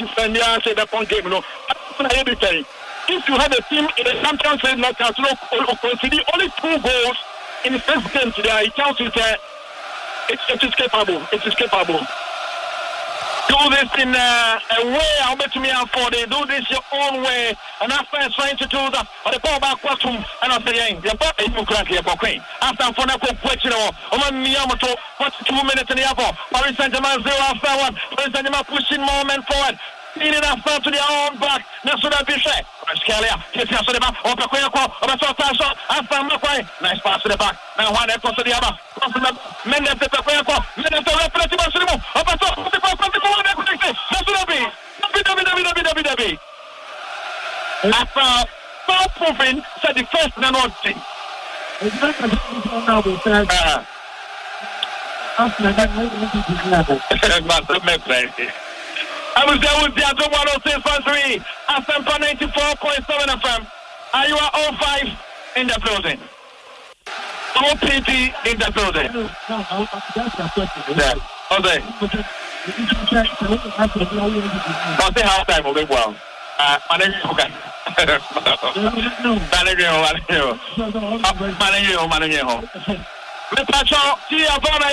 defend the point game. No, if you have a team in the Champions League knockout, conceding only 2 goals in the first game today, it counts it is capable. It is capable. Do this in a way I'll bet me out for they do this your own way. And after trying to do that, or the ball back and I'll say, you're back in Ukraine, after Fonako question or Miyamoto, 2 minutes in the upper. Paris Saint-Germain 0 after 1. Paris Saint-Germain pushing more men forward. Leading after to their own back. Nasoda Bichet. Scalia. Yes, Nasoda. Opa Koyako. Opa Sotasho. After Makwai. Nice pass to the back. Now one across to the other. Mendes to Koyako. Mendes to Replati Basimu. Opa to the back. Nasoda B. WWW. After so proving, said the first not thing. I was there with the Atom 106.3 Asampa 94.7 FM. Are you at 05 in the building? OPT in the building. Yeah. Okay. Don't say halftime will be well. Manager.